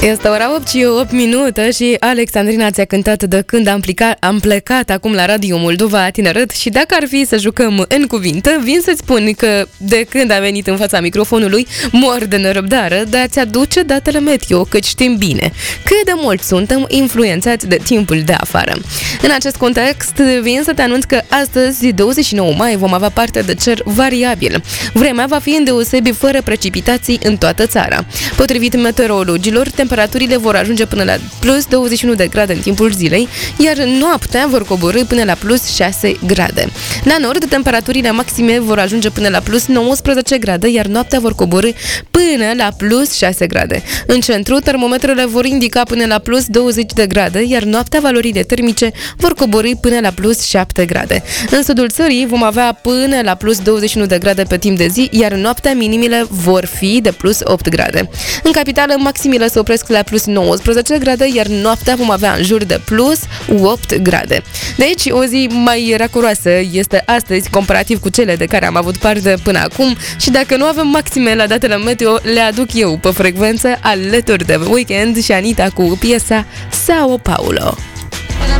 Este ora 8 și 8 minute și Alexandrina ți-a cântat de când am plecat acum la Radio Moldova Tineret și dacă ar fi să jucăm în cuvinte, vin să-ți spun că de când a venit în fața microfonului mor de nerăbdare de a-ți aduce datele meteo, căci știm bine cât de mult suntem influențați de timpul de afară. În acest context, vin să te anunț că astăzi, 29 mai, vom avea parte de cer variabil. Vremea va fi îndeosebi fără precipitații în toată țara. Potrivit meteorologilor, temperaturile vor ajunge până la plus 21 de grade în timpul zilei, iar noaptea vor coborî până la plus 6 grade. La nord, temperaturile maxime vor ajunge până la plus 19 grade, iar noaptea vor coborî până la plus 6 grade. În centru, termometrele vor indica până la plus 20 de grade, iar noaptea valorile termice vor coborî până la plus 7 grade. În sudul țării vom avea până la plus 21 de grade pe timp de zi, iar noaptea minimile vor fi de plus 8 grade. În capitală, maximile se opresc la plus 19 grade, iar noaptea vom avea în jur de plus 8 grade. Deci, o zi mai racuroasă este astăzi, comparativ cu cele de care am avut parte până acum, și dacă nu avem maxime la datele meteo, le aduc eu pe frecvență alături de Weekend și Anita cu piesa Sao Paulo.